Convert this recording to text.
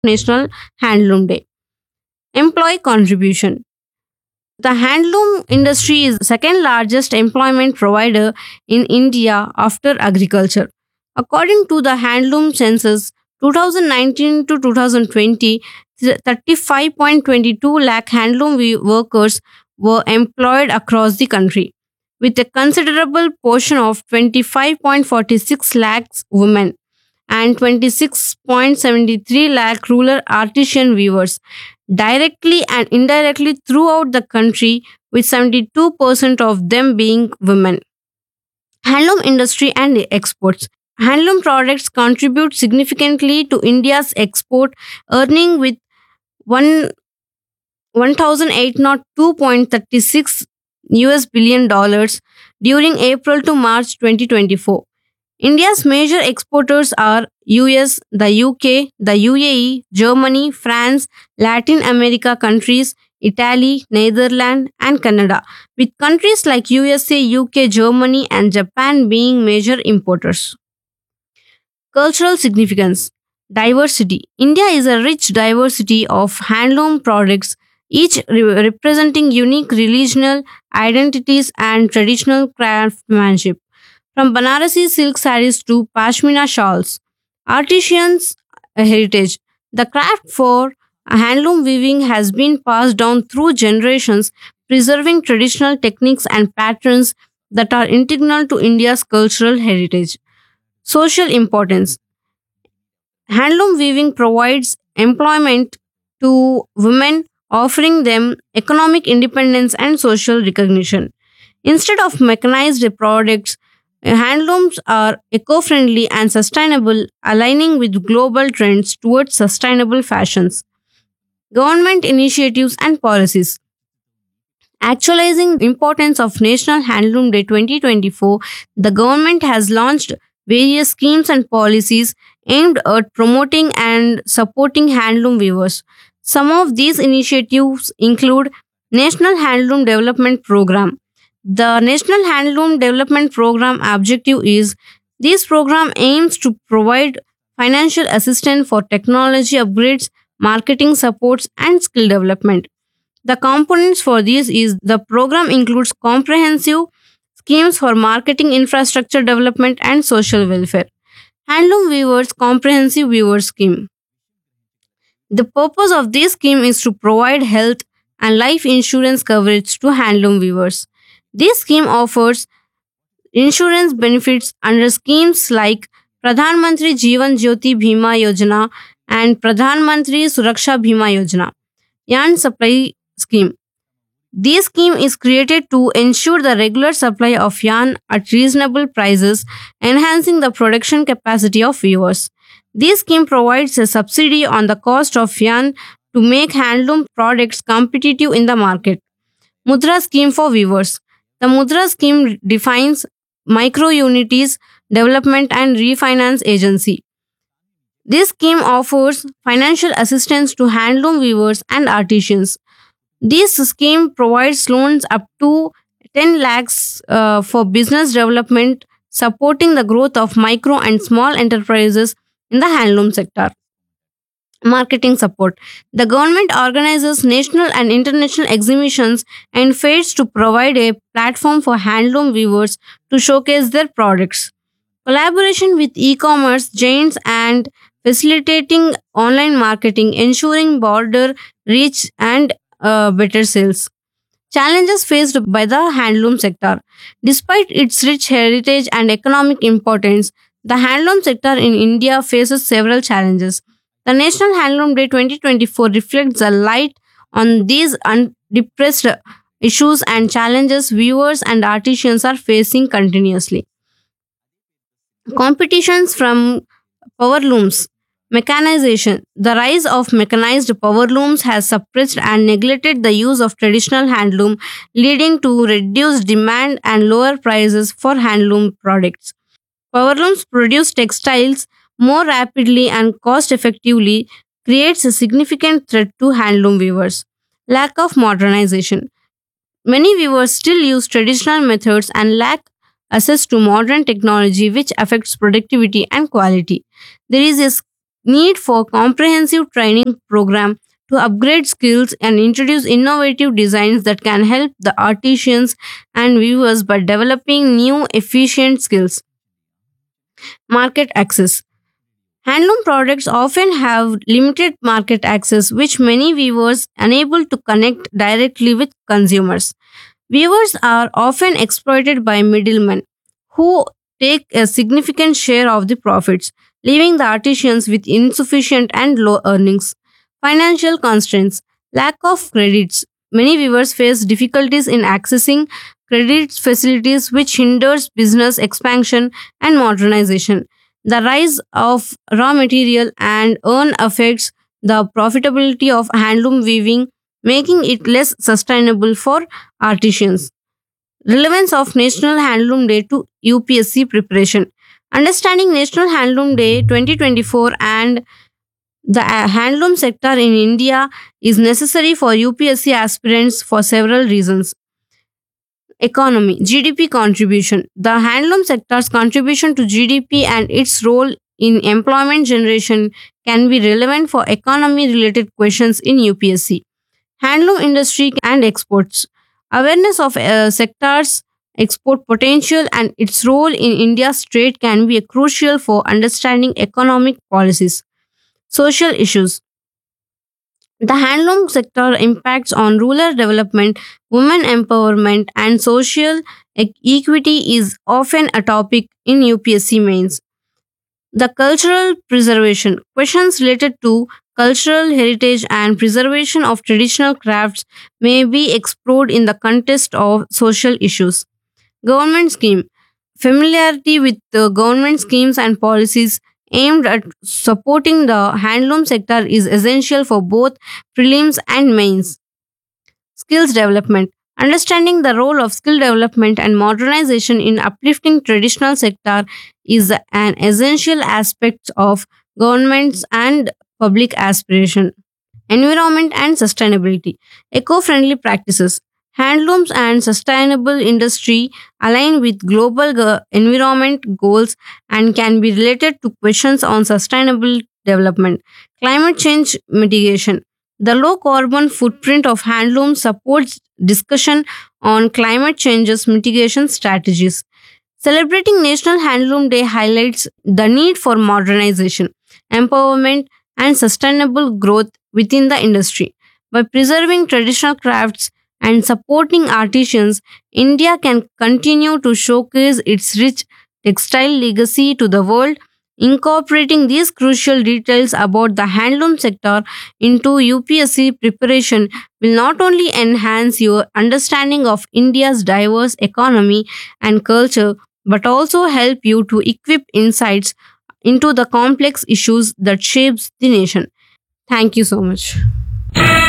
National Handloom Day. Employee contribution. The handloom industry is the second largest employment provider in India after agriculture. According to the handloom census 2019 to 2020, 35.22 lakh handloom workers were employed across the country, with a considerable portion of 25.46 lakhs women and 26.73 lakh rural artisan weavers directly and indirectly throughout the country, with 72% of them being women. Handloom industry and exports. Handloom products contribute significantly to India's export earning with 1 1802.36 US billion dollars during April to March 2024. India's major exporters are US, the UK, the UAE, Germany, France, Latin America countries, Italy, Netherlands, and Canada, with countries like USA, UK, Germany, and Japan being major importers. Cultural significance. Diversity. India is a rich diversity of handloom products, each representing unique regional identities and traditional craftsmanship. From Banarasi silk sarees to Pashmina shawls, artisans' heritage. The craft for handloom weaving has been passed down through generations, preserving traditional techniques and patterns that are integral to India's cultural heritage. Social importance. Handloom weaving provides employment to women, offering them economic independence and social recognition. Instead of mechanized products, handlooms are eco friendly and sustainable, aligning with global trends towards sustainable fashions. Government initiatives and policies. Actualizing the importance of National Handloom Day 2024, the government has launched various schemes and policies aimed at promoting and supporting handloom weavers. Some of these initiatives include National Handloom Development Program. The National Handloom Development Program objective is this program aims to provide financial assistance for technology upgrades, marketing supports, and skill development. The components for this is the program includes comprehensive schemes for marketing infrastructure development and social welfare. Handloom Weavers Comprehensive Weaver Scheme. The purpose of this scheme is to provide health and life insurance coverage to handloom weavers. This scheme offers insurance benefits under schemes like Pradhan Mantri Jeevan Jyoti Bima Yojana and Pradhan Mantri Suraksha Bima Yojana. Yarn Supply Scheme. This scheme is created to ensure the regular supply of yarn at reasonable prices, enhancing the production capacity of weavers. This scheme provides a subsidy on the cost of yarn to make handloom products competitive in the market. Mudra Scheme for Weavers. The Mudra Scheme defines micro unities development and refinance agency. This scheme offers financial assistance to handloom weavers and artisans. This scheme provides loans up to 10 lakhs for business development, supporting the growth of micro and small enterprises in the handloom sector. Marketing support. The government organizes national and international exhibitions and fairs to provide a platform for handloom weavers to showcase their products. Collaboration with e commerce giants and facilitating online marketing, ensuring border reach and better sales. Challenges faced by the handloom sector. Despite its rich heritage and economic importance, the handloom sector in India faces several challenges. The National Handloom Day 2024 reflects a light on these undepressed issues and challenges weavers and artisans are facing continuously. Competitions from power looms. Mechanization. The rise of mechanized power looms has suppressed and neglected the use of traditional handloom, leading to reduced demand and lower prices for handloom products. Power looms produce textiles more rapidly and cost effectively, creates a significant threat to handloom weavers. Lack of modernization. Many weavers still use traditional methods and lack access to modern technology, which affects productivity and quality. There is a need for comprehensive training program to upgrade skills and introduce innovative designs that can help the artisans and viewers by developing new efficient skills. Market access. Handloom products often have limited market access, which many viewers unable to connect directly with consumers. Viewers are often exploited by middlemen who take a significant share of the profits, leaving the artisans with insufficient and low earnings. Financial constraints, lack of credits. Many viewers face difficulties in accessing credit facilities, which hinders business expansion and modernization. The rise of raw material and earn affects the profitability of handloom weaving, making it less sustainable for artisans. Relevance of National Handloom Day to UPSC preparation. Understanding National Handloom Day 2024 and the handloom sector in India is necessary for UPSC aspirants for several reasons. Economy, GDP contribution. The handloom sector's contribution to GDP and its role in employment generation can be relevant for economy related questions in UPSC. Handloom industry and exports. Awareness of sector's export potential and its role in India's trade can be crucial for understanding economic policies. Social issues. The handloom sector impacts on rural development, women empowerment, and social equity is often a topic in UPSC mains. The cultural preservation. Questions related to cultural heritage and preservation of traditional crafts may be explored in the context of social issues. Government scheme. Familiarity with the government schemes and policies aimed at supporting the handloom sector is essential for both prelims and mains. Skills development. Understanding the role of skill development and modernization in uplifting traditional sector is an essential aspect of government's and public aspiration. Environment and sustainability. Eco-friendly practices. Handlooms and sustainable industry align with global environment goals and can be related to questions on sustainable development. Climate change mitigation. The low carbon footprint of handlooms supports discussion on climate changes mitigation strategies. Celebrating National Handloom Day highlights the need for modernization, empowerment, and sustainable growth within the industry. By preserving traditional crafts and supporting artisans, India can continue to showcase its rich textile legacy to the world. Incorporating these crucial details about the handloom sector into UPSC preparation will not only enhance your understanding of India's diverse economy and culture but also help you to equip insights into the complex issues that shapes the nation. Thank you so much.